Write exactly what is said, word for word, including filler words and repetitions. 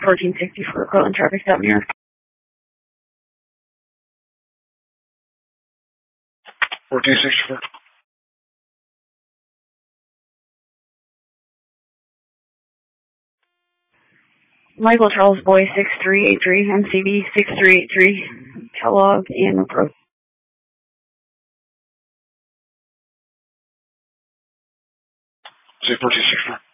fourteen sixty-four, Cortland traffic stop near. fourteen sixty-four. Michael Charles Boy, six three eight three, M C B six three eight three, Kellogg and approach. Say fourteen sixty-four.